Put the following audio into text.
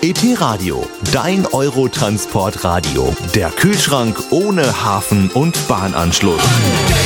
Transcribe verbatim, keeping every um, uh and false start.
E-Radio, dein Eurotransportradio. Der Kühlschrank ohne Hafen- und Bahnanschluss.